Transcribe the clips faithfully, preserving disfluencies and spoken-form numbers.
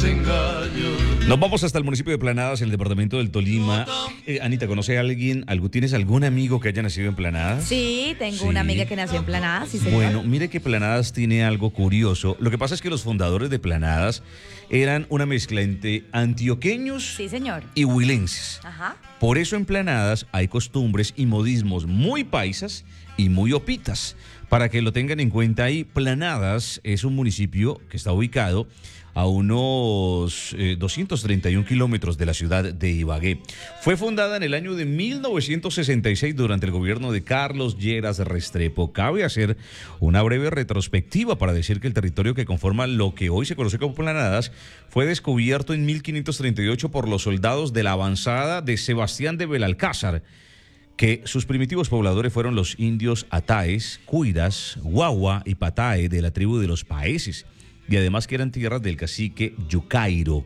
Nos vamos hasta el municipio de Planadas, en el departamento del Tolima. Eh, Anita, ¿conoce a alguien? algo, ¿Tienes algún amigo que haya nacido en Planadas? Sí, tengo Sí. una amiga que nació en Planadas, sí, señor. Bueno, mire que Planadas tiene algo curioso. Lo que pasa es que los fundadores de Planadas eran una mezcla entre antioqueños Sí, señor. y huilenses. Ajá. Por eso en Planadas hay costumbres y modismos muy paisas y muy opitas. Para que lo tengan en cuenta ahí, Planadas es un municipio que está ubicado a unos eh, doscientos treinta y un kilómetros de la ciudad de Ibagué. Fue fundada en el año de mil novecientos sesenta y seis durante el gobierno de Carlos Lleras Restrepo. Cabe hacer una breve retrospectiva para decir que el territorio que conforma lo que hoy se conoce como Planadas fue descubierto en mil quinientos treinta y ocho por los soldados de la avanzada de Sebastián de Belalcázar, que sus primitivos pobladores fueron los indios Ataes, Cuidas, Guagua y Patae de la tribu de los Paeses, y además que eran tierras del cacique Yucairo.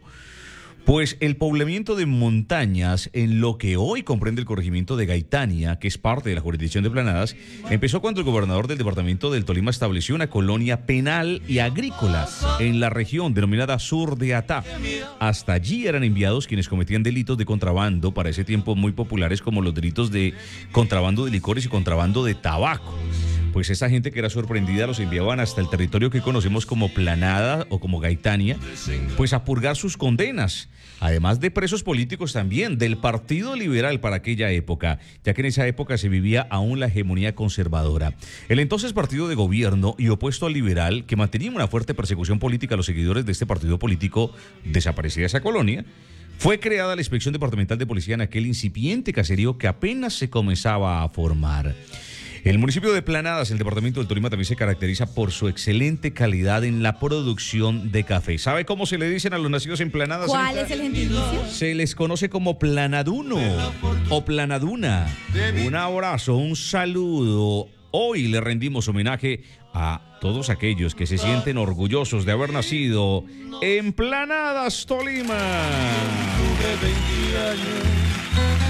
Pues el poblamiento de montañas en lo que hoy comprende el corregimiento de Gaitania, que es parte de la jurisdicción de Planadas, empezó cuando el gobernador del departamento del Tolima estableció una colonia penal y agrícola en la región denominada Sur de Atá. Hasta allí eran enviados quienes cometían delitos de contrabando, para ese tiempo muy populares, como los delitos de contrabando de licores y contrabando de tabaco. Pues esa gente que era sorprendida los enviaban hasta el territorio que conocemos como Planada o como Gaitania, pues a purgar sus condenas, además de presos políticos también del Partido Liberal para aquella época, ya que en esa época se vivía aún la hegemonía conservadora. El entonces partido de gobierno y opuesto al liberal, que mantenía una fuerte persecución política a los seguidores de este partido político, desaparecida esa colonia. Fue creada la Inspección Departamental de Policía en aquel incipiente caserío que apenas se comenzaba a formar. El municipio de Planadas, el departamento del Tolima, también se caracteriza por su excelente calidad en la producción de café. ¿Sabe cómo se le dicen a los nacidos en Planadas? ¿Cuál es el gentilicio? Se les conoce como planaduno o planaduna. Un abrazo, un saludo. Hoy le rendimos homenaje a todos aquellos que se sienten orgullosos de haber nacido en Planadas, Tolima.